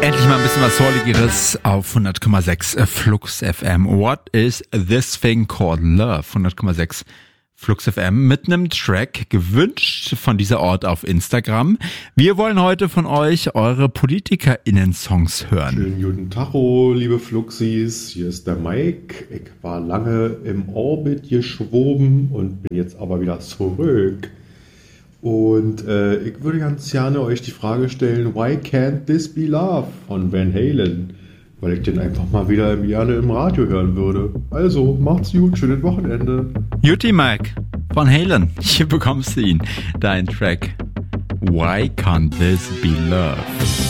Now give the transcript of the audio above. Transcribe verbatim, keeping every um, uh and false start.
Endlich mal ein bisschen was Souligeres auf hundert Komma sechs Flux F M. What is this thing called love? hundert Komma sechs Flux F M mit einem Track gewünscht von dieser Ort auf Instagram. Wir wollen heute von euch eure PolitikerInnen-Songs hören. Schönen guten Tag, liebe Fluxis. Hier ist der Mike. Ich war lange im Orbit geschwoben und bin jetzt aber wieder zurück. Und äh, ich würde ganz gerne euch die Frage stellen, why can't this be love von Van Halen? Weil ich den einfach mal wieder gerne im Radio hören würde. Also, macht's gut, schönes Wochenende. Juti Mike von Halen, hier bekommst du ihn, dein Track. Why can't this be love?